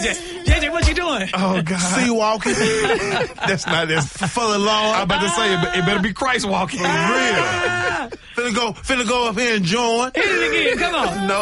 JJ. JJ, what you doing? Oh, God. Sea walking. That's For the Lord. I'm about to say, it better be Christ walking. For real. Finna go up here and join. Hit it again. Come on. No.